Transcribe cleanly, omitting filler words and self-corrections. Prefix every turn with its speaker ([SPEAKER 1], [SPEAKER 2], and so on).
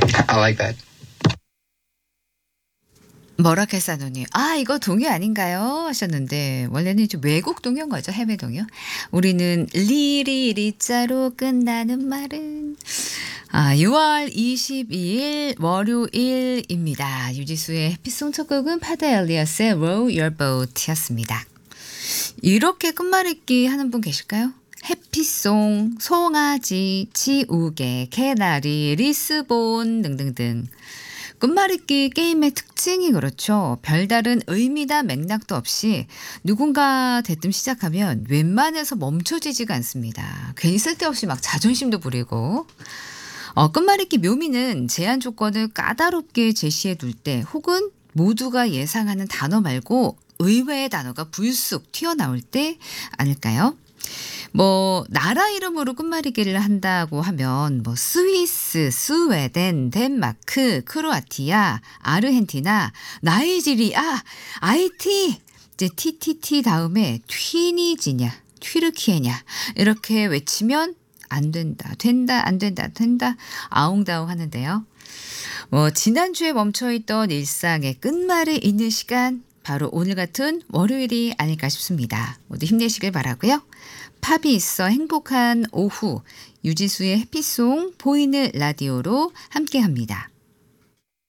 [SPEAKER 1] I like that.
[SPEAKER 2] 머라케사노님, 이거 동요 아닌가요? 하셨는데, 원래는 좀 외국 동요인 거죠. 해외 동요. 우리는 리리리자로 끝나는 말은. 6월 22일 월요일입니다. 유지수의 해피송 첫 곡은 파드 엘리어스의 Row Your Boat였습니다. 이렇게 끝말잇기 하는 분 계실까요? 해피송, 송아지, 지우개, 개나리, 리스본 등등등. 끝말잇기 게임의 특징이 그렇죠. 별다른 의미나 맥락도 없이 누군가 대뜸 시작하면 웬만해서 멈춰지지가 않습니다. 괜히 쓸데없이 막 자존심도 부리고. 끝말잇기 묘미는 제한 조건을 까다롭게 제시해 둘 때 혹은 모두가 예상하는 단어 말고 의외의 단어가 불쑥 튀어나올 때 아닐까요? 나라 이름으로 끝말잇기를 한다고 하면 스위스, 스웨덴, 덴마크, 크로아티아, 아르헨티나, 나이지리아, 아이티, 이제 TTT 다음에 튀니지냐, 튀르키예냐 이렇게 외치면 안 된다, 된다, 안 된다, 된다, 아웅다웅 하는데요. 지난주에 멈춰있던 일상의 끝말을 잇는 시간, 바로 오늘 같은 월요일이 아닐까 싶습니다. 모두 힘내시길 바라고요. 팝이 있어 행복한 오후, 유지수의 해피송 보이는 라디오로 함께합니다.